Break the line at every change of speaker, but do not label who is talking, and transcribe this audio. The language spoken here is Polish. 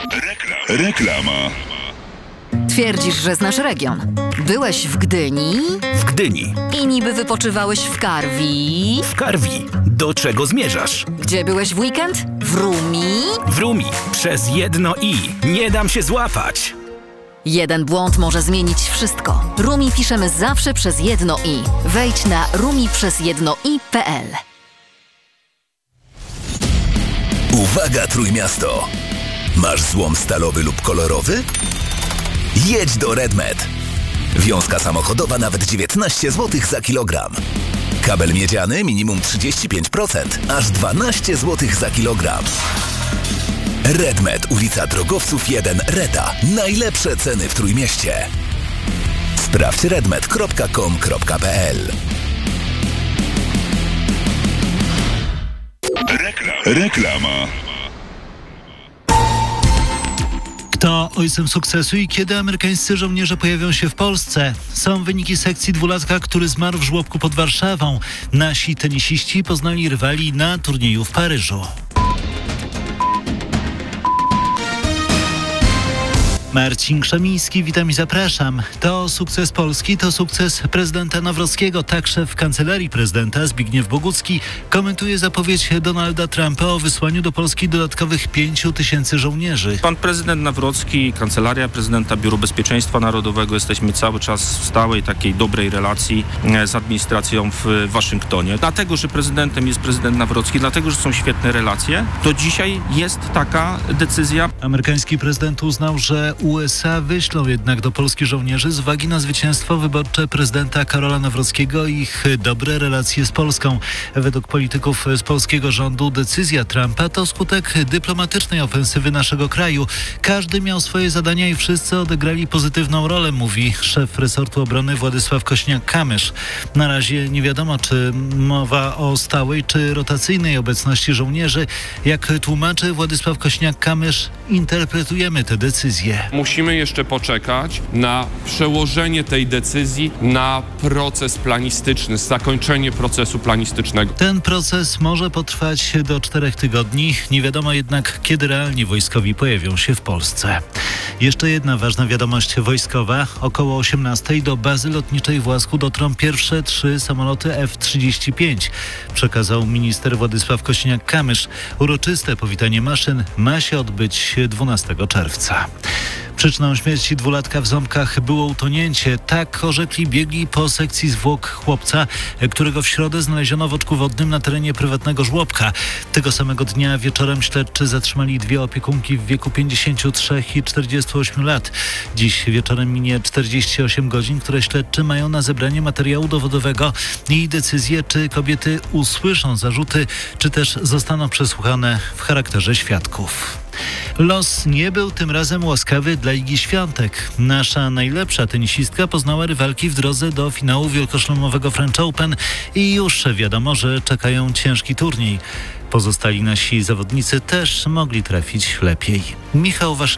Reklama.
Twierdzisz, że znasz region. Byłeś w Gdyni?
W Gdyni.
I niby wypoczywałeś w Karwi?
W Karwi. Do czego zmierzasz?
Gdzie byłeś w weekend? W Rumi?
W Rumi. Przez jedno i. Nie dam się złapać.
Jeden błąd może zmienić wszystko. Rumi piszemy zawsze przez jedno i. Wejdź na rumiprzezjednoi.pl.
Uwaga, Trójmiasto! Masz złom stalowy lub kolorowy? Jedź do RedMed. Wiązka samochodowa nawet 19 zł za kilogram. Kabel miedziany minimum 35%, aż 12 zł za kilogram. RedMed, ulica Drogowców 1, Reda. Najlepsze ceny w Trójmieście. Sprawdź redmed.com.pl.
Reklama.
Kto ojcem sukcesu i kiedy amerykańscy żołnierze pojawią się w Polsce? Są wyniki sekcji dwulatka, który zmarł w żłobku pod Warszawą. Nasi tenisiści poznali rywali na turnieju w Paryżu. Marcin Krzemiński, witam i zapraszam. To sukces Polski, to sukces prezydenta Nawrockiego. Tak szef Kancelarii Prezydenta Zbigniew Bogucki komentuje zapowiedź Donalda Trumpa o wysłaniu do Polski dodatkowych 5 000 żołnierzy.
Pan prezydent Nawrocki, Kancelaria Prezydenta, Biuro Bezpieczeństwa Narodowego, jesteśmy cały czas w stałej takiej dobrej relacji z administracją w Waszyngtonie. Dlatego, że prezydentem jest prezydent Nawrocki, dlatego, że są świetne relacje, to dzisiaj jest taka decyzja.
Amerykański prezydent uznał, że USA wyślą jednak do Polski żołnierzy z uwagi na zwycięstwo wyborcze prezydenta Karola Nawrockiego i ich dobre relacje z Polską. Według polityków z polskiego rządu decyzja Trumpa to skutek dyplomatycznej ofensywy naszego kraju. Każdy miał swoje zadania i wszyscy odegrali pozytywną rolę, mówi szef resortu obrony Władysław Kośniak-Kamysz. Na razie nie wiadomo, czy mowa o stałej czy rotacyjnej obecności żołnierzy. Jak tłumaczy Władysław Kośniak-Kamysz, interpretujemy te decyzje.
Musimy jeszcze poczekać na przełożenie tej decyzji na proces planistyczny, zakończenie procesu planistycznego.
Ten proces może potrwać do 4 tygodni. Nie wiadomo jednak, kiedy realnie wojskowi pojawią się w Polsce. Jeszcze jedna ważna wiadomość wojskowa. Około 18:00 do bazy lotniczej w Łasku dotrą pierwsze 3 samoloty F-35. Przekazał minister Władysław Kośniak-Kamysz. Uroczyste powitanie maszyn ma się odbyć 12 czerwca. Przyczyną śmierci dwulatka w Ząbkach było utonięcie. Tak orzekli biegli po sekcji zwłok chłopca, którego w środę znaleziono w oczku wodnym na terenie prywatnego żłobka. Tego samego dnia wieczorem śledczy zatrzymali 2 opiekunki w wieku 53 i 48 lat. Dziś wieczorem minie 48 godzin, które śledczy mają na zebranie materiału dowodowego i decyzję, czy kobiety usłyszą zarzuty, czy też zostaną przesłuchane w charakterze świadków. Los nie był tym razem łaskawy dla Igi Świątek. Nasza najlepsza tenisistka poznała rywalki w drodze do finału wielkoszlemowego French Open i już wiadomo, że czekają ciężki turniej. Pozostali nasi zawodnicy też mogli trafić lepiej. Michał